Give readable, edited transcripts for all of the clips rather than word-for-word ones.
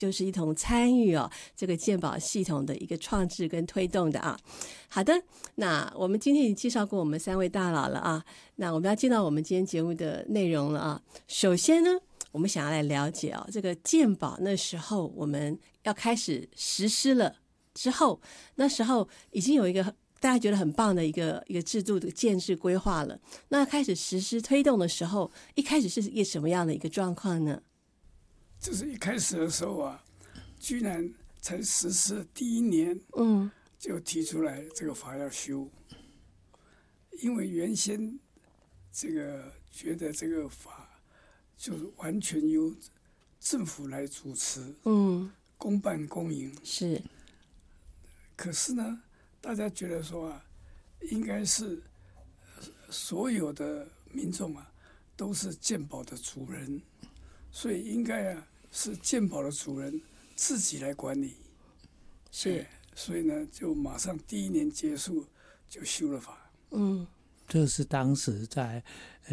就是一同参与这个健保系统的一个创制跟推动的啊。好的，那我们今天已经介绍过我们3位大佬了啊，那我们要进到我们今天节目的内容了啊。首先呢，我们想要来了解这个健保那时候我们要开始实施了之后，那时候已经有一个大家觉得很棒的一个制度的建制规划了，那开始实施推动的时候，一开始是一个什么样的一个状况呢？ 就是一开始的时候啊，居然才实施的第1年，就提出来这个法要修，因为原先这个觉得这个法就是完全由政府来主持，公办公营是。 可是呢，大家觉得说啊，应该是所有的民众啊都是健保的主人，所以应该是健保的主人自己来管理。 是。 所以呢，就马上第1年结束就修了法。 这是当时在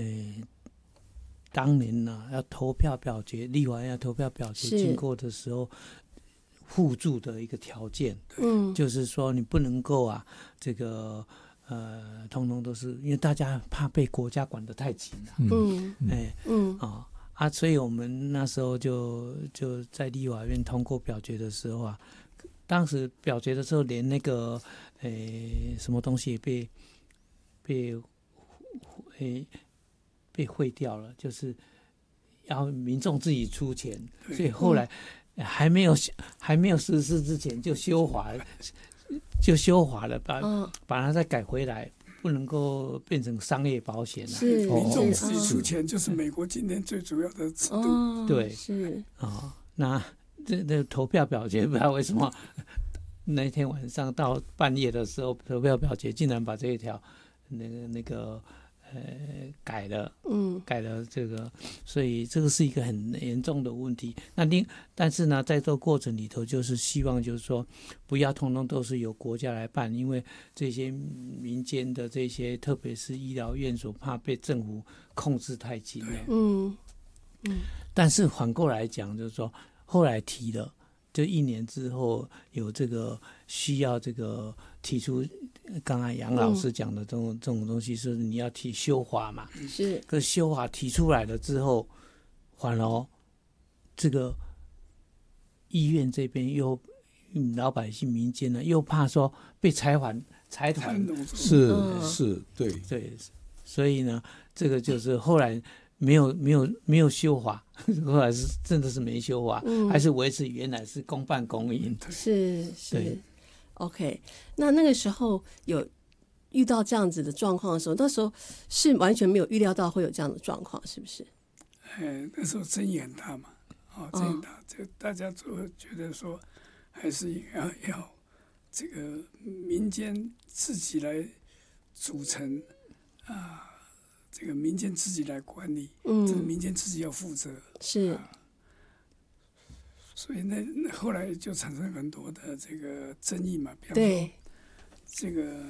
当年呢要投票表决，立法院要投票表决经过的时候附注的一个条件。就是说你不能够这个通通都是因为大家怕被国家管得太紧了。所以我们那时候就在立法院通过表决的时候当时表决的时候连那个什么东西也被废掉了，就是要民众自己出钱，所以后来还没有实施之前就修法了，把它再改回来，不能够变成商业保险了。 是民众自己出钱，就是美国今天最主要的制度。 对， 是那这投票表决不知道为什么那天晚上到半夜的时候，投票表决竟然把这一条那个改了，改了这个，所以这个是一个很严重的问题。但是呢，在这个过程里头，就是希望就是说，不要通通都是由国家来办，因为这些民间的这些，特别是医疗院所，怕被政府控制太紧了。但是反过来讲，就是说，后来提了。就1年之后有这个需要这个提出，刚才杨老师讲的这种东西是你要提修法嘛？ 是。 可是修法提出来了之后，反而这个医院这边又老百姓民间呢又怕说被财团是对， 所以呢，这个就是后来。没有修法，后来是真的是没修法，还是维持原来是公办公营。 是 OK。那个时候有遇到这样子的状况的时候，那时候是完全没有预料到会有这样的状况，是不是？ 那时候争议很大嘛，争议很大，就大家都觉得说，还是要这个民间自己来组成这个民间自己来管理，这个民间自己要负责。 是。 所以那后来就产生很多的这个争议嘛，比方说这个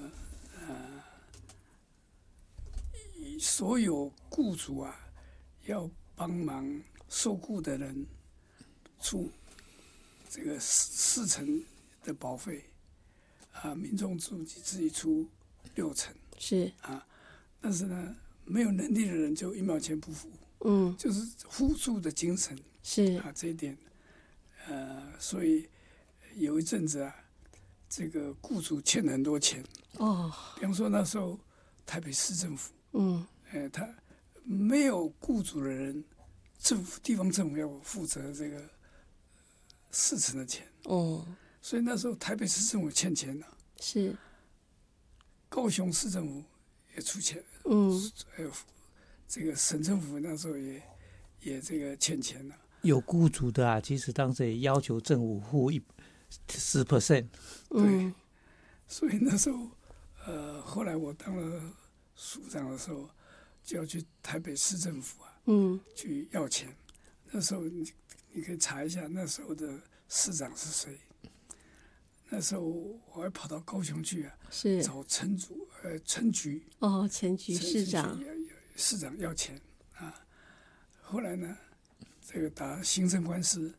所有雇主要帮忙受雇的人出这个4成的保费，民众自己出60%， 是但是呢，没有能力的人就1毛钱不付，就是互助的精神是这一点，所以有一阵子这个雇主欠很多钱比方说那时候台北市政府，他没有雇主的人，地方政府要负责这个4成的钱，所以那时候台北市政府欠钱了， 是高雄市政府也出钱，还有这个省政府那时候也这个欠钱了。 有雇主的其实当时也要求政府付10%。 对，所以那时候后来我当了署长的时候，就要去台北市政府去要钱。那时候你可以查一下那时候的市长是谁。那时候我还跑到高雄去是找陈局陈局市长要钱后来呢，这个打行政官司